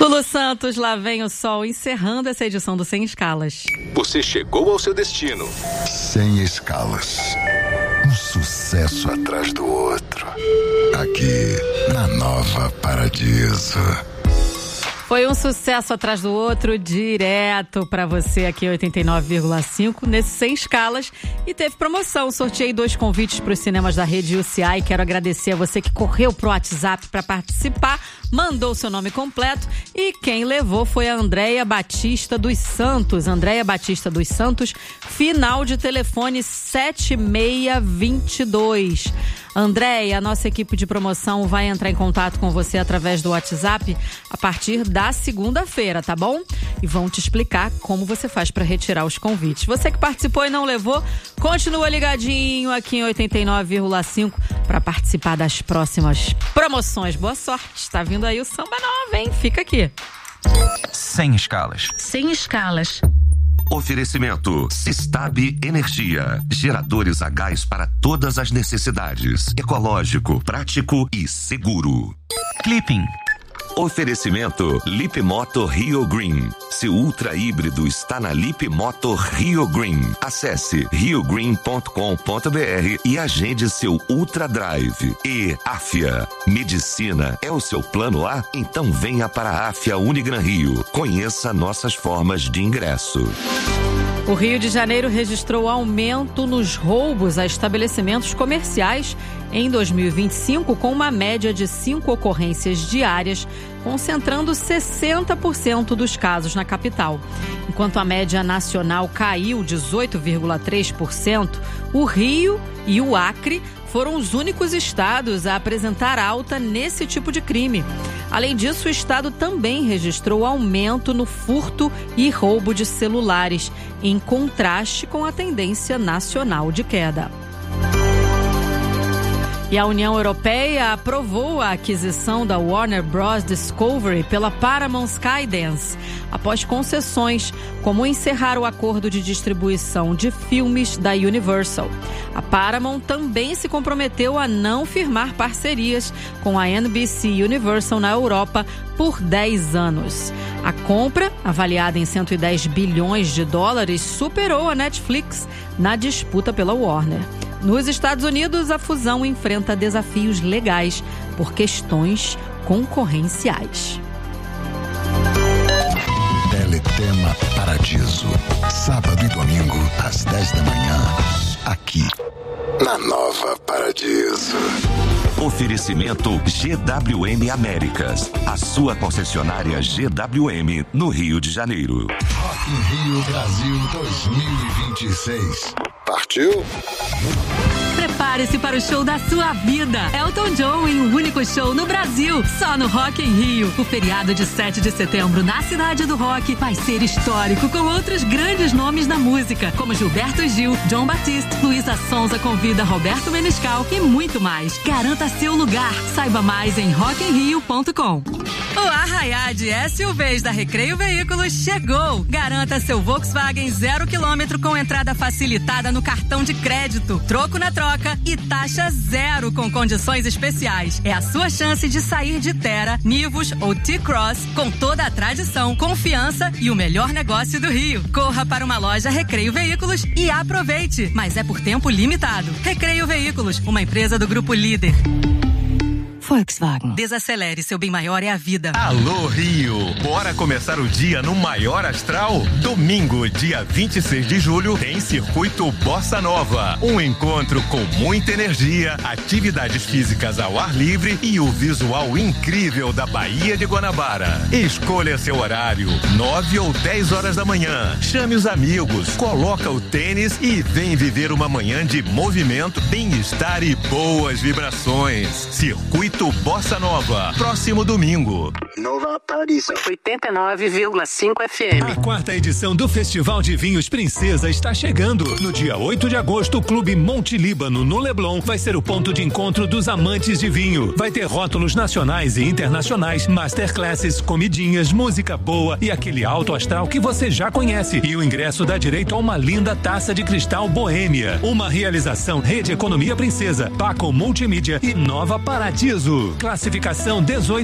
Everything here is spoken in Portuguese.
Lulu Santos, lá vem o sol, encerrando essa edição do Sem Escalas. Você chegou ao seu destino. Sem escalas. Um sucesso atrás do outro. Aqui, na Nova Paradiso. Foi um sucesso atrás do outro, direto pra você aqui, 89,5, nesse Sem Escalas. E teve promoção, sorteei 2 convites pros cinemas da rede UCI. Quero agradecer a você que correu pro WhatsApp pra participar, mandou seu nome completo. E quem levou foi a Andréia Batista dos Santos. Andréia Batista dos Santos, final de telefone 7622. Andréia, a nossa equipe de promoção vai entrar em contato com você através do WhatsApp a partir da segunda-feira, tá bom? E vão te explicar como você faz para retirar os convites. Você que participou e não levou, continua ligadinho aqui em 89,5 para participar das próximas promoções. Boa sorte, tá vindo aí o Samba Nova, hein? Fica aqui. Sem escalas. Sem escalas. Oferecimento Sistab Energia. Geradores a gás para todas as necessidades. Ecológico, prático e seguro. Clipping. Oferecimento Lip Moto Rio Green. Seu ultra híbrido está na Lip Moto Rio Green. Acesse riogreen.com.br e agende seu Ultra Drive. E Afia. Medicina é o seu plano A? Então venha para a Afia Unigran Rio. Conheça nossas formas de ingresso. O Rio de Janeiro registrou aumento nos roubos a estabelecimentos comerciais em 2025, com uma média de 5 ocorrências diárias, concentrando 60% dos casos na capital. Enquanto a média nacional caiu 18,3%, o Rio e o Acre foram os únicos estados a apresentar alta nesse tipo de crime. Além disso, o estado também registrou aumento no furto e roubo de celulares, em contraste com a tendência nacional de queda. E a União Europeia aprovou a aquisição da Warner Bros. Discovery pela Paramount Skydance, após concessões, como encerrar o acordo de distribuição de filmes da Universal. A Paramount também se comprometeu a não firmar parcerias com a NBC Universal na Europa por 10 anos. A compra, avaliada em 110 bilhões de dólares, superou a Netflix na disputa pela Warner. Nos Estados Unidos, a fusão enfrenta desafios legais por questões concorrenciais. Teletema Paradiso. Sábado e domingo, às 10 da manhã. Aqui, na Nova Paradiso. Oferecimento GWM Américas. A sua concessionária GWM no Rio de Janeiro. Rock in Rio Brasil 2026. Partiu? Prepare-se para o show da sua vida. Elton John em um único show no Brasil, só no Rock in Rio. O feriado de 7 de setembro na Cidade do Rock vai ser histórico, com outros grandes nomes da música, como Gilberto Gil, John Batiste, Luísa Sonza convida Roberto Menescal e muito mais. Garanta seu lugar. Saiba mais em rockinrio.com. O arraiá de SUVs da Recreio Veículos chegou. Garanta seu Volkswagen 0 km com entrada facilitada no cartão de crédito, troco na troca e taxa zero com condições especiais. É a sua chance de sair de Terra, Nivus ou T-Cross com toda a tradição, confiança e o melhor negócio do Rio. Corra para uma loja Recreio Veículos e aproveite, mas é por tempo limitado. Recreio Veículos, uma empresa do Grupo Líder. Volkswagen. Desacelere, seu bem maior é a vida. Alô, Rio! Bora começar o dia no maior astral? Domingo, dia 26 de julho, tem Circuito Bossa Nova. Um encontro com muita energia, atividades físicas ao ar livre e o visual incrível da Baía de Guanabara. Escolha seu horário, 9 ou 10 horas da manhã. Chame os amigos, coloca o tênis e vem viver uma manhã de movimento, bem-estar e boas vibrações. Circuito Bossa Nova, próximo domingo. Nova Paradiso 89,5 FM. A 4ª edição do Festival de Vinhos Princesa está chegando. No dia 8 de agosto, o Clube Monte Líbano, no Leblon, vai ser o ponto de encontro dos amantes de vinho. Vai ter rótulos nacionais e internacionais, masterclasses, comidinhas, música boa e aquele alto astral que você já conhece. E o ingresso dá direito a uma linda taça de cristal Boêmia. Uma realização Rede Economia Princesa, Paco Multimídia e Nova Paradiso. Classificação 18